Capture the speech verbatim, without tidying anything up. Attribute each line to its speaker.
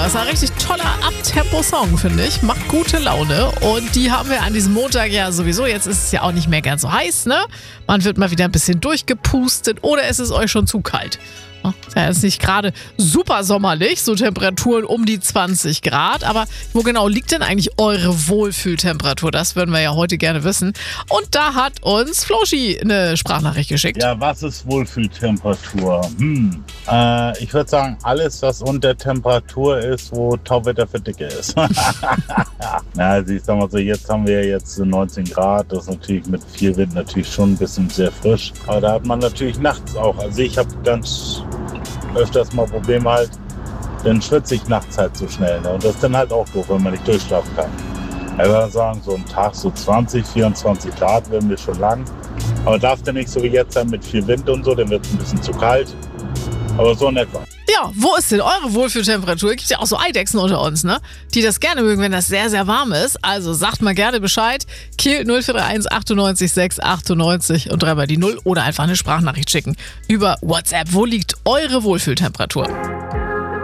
Speaker 1: Das ist ein richtig toller Abtempo-Song, finde ich. Macht gute Laune. Und die haben wir an diesem Montag ja sowieso. Jetzt ist es ja auch nicht mehr ganz so heiß, ne? Man wird mal wieder ein bisschen durchgepustet oder ist es euch schon zu kalt? Ja, ist nicht gerade super sommerlich, so Temperaturen um die zwanzig Grad. Aber wo genau liegt denn eigentlich eure Wohlfühltemperatur? Das würden wir ja heute gerne wissen. Und da hat uns Floschi eine Sprachnachricht geschickt.
Speaker 2: Ja, was ist Wohlfühltemperatur? Hm. Äh, ich würde sagen, alles, was unter Temperatur ist, wo Tauwetter für Dicke ist. Ja, also ich sag mal so, jetzt haben wir jetzt neunzehn Grad. Das ist natürlich mit viel Wind natürlich schon ein bisschen sehr frisch. Aber da hat man natürlich nachts auch. Also ich habe ganz öfters mal Probleme halt, dann schwitze ich nachts halt so schnell. Ne? Und das ist dann halt auch doof, wenn man nicht durchschlafen kann. Ich würde sagen, so ein Tag so zwanzig, vierundzwanzig Grad werden wir schon lang. Aber darf dann nicht so wie jetzt sein mit viel Wind und so, dann wird es ein bisschen zu kalt. Aber so in etwa.
Speaker 1: Ja, wo ist denn eure Wohlfühltemperatur? Gibt ja auch so Eidechsen unter uns, ne? Die das gerne mögen, wenn das sehr, sehr warm ist. Also sagt mal gerne Bescheid. Kiel null vier drei eins achtundneunzig sechs achtundneunzig und dreimal die null oder einfach eine Sprachnachricht schicken über WhatsApp. Wo liegt eure Wohlfühltemperatur?